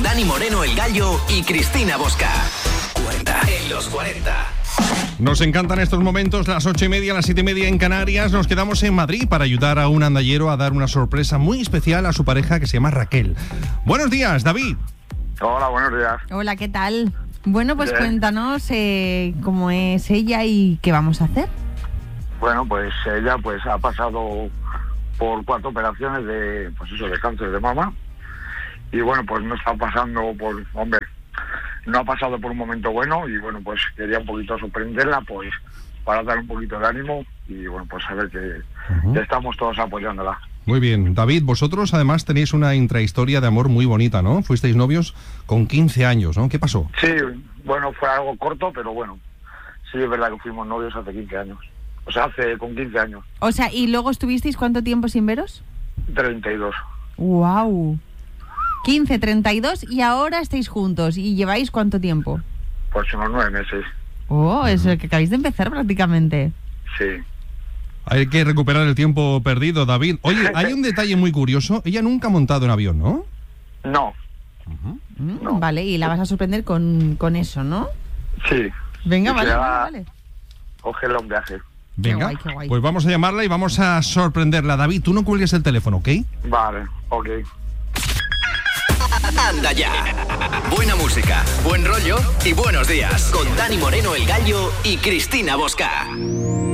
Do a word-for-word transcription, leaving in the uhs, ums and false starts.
Dani Moreno, El Gallo y Cristina Bosca. cuarenta en los cuarenta. Nos encantan estos momentos, las ocho y media, las siete y media en Canarias. Nos quedamos en Madrid para ayudar a un andallero a dar una sorpresa muy especial a su pareja que se llama Raquel. Buenos días, David. Hola, buenos días. Hola, ¿qué tal? Bueno, pues Bien. cuéntanos eh, cómo es ella y qué vamos a hacer. Bueno, pues ella pues ha pasado por cuatro operaciones de, pues eso, de cáncer de mama. Y bueno, pues no está pasando por, hombre, no ha pasado por un momento bueno y bueno, pues quería un poquito sorprenderla, pues para dar un poquito de ánimo y bueno, pues saber que, Uh-huh. que estamos todos apoyándola. Muy bien. David, vosotros además tenéis una intrahistoria de amor muy bonita, ¿no? Fuisteis novios con quince años, ¿no? ¿Qué pasó? Sí, bueno, fue algo corto, pero bueno, sí es verdad que fuimos novios hace quince años. O sea, hace con quince años, O sea, ¿y luego estuvisteis cuánto tiempo sin veros? treinta y dos. ¡Wow! quince, treinta y dos y ahora estáis juntos. ¿Y lleváis cuánto tiempo? Pues unos nueve meses, Oh, es el que acabáis de empezar prácticamente. sí. Hay que recuperar el tiempo perdido, David. Oye, hay un detalle muy curioso. Ella nunca ha montado en avión, ¿no? No, Mm, No. Vale, y la vas a sorprender con, con eso, ¿no? sí. Venga, Y vale, se vale, va- vale. Cogerla un viaje. Venga, guay, qué guay. pues vamos a llamarla y vamos a sorprenderla. David, tú no cuelgues el teléfono, ¿ok? Vale, ok. Anda ya. Buena música, buen rollo y buenos días. Con Dani Moreno, El Gallo y Cristina Bosca.